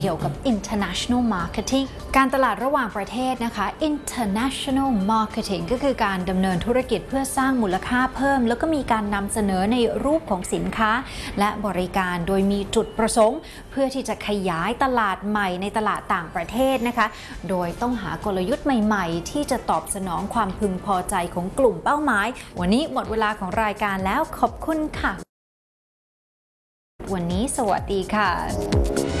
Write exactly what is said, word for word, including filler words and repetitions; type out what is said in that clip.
เกี่ยวกับ international marketing การตลาดระหว่างประเทศนะคะ international marketing ก็คือการดำเนินธุรกิจเพื่อสร้างมูลค่าเพิ่มแล้วก็มีการนำเสนอในรูปของสินค้าและบริการโดยมีจุดประสงค์เพื่อที่จะขยายตลาดใหม่ในตลาดต่างประเทศนะคะโดยต้องหากลยุทธ์ใหม่ๆที่จะตอบสนองความพึงพอใจของกลุ่มเป้าหมายวันนี้หมดเวลาของรายการแล้วขอบคุณค่ะวันนี้สวัสดีค่ะ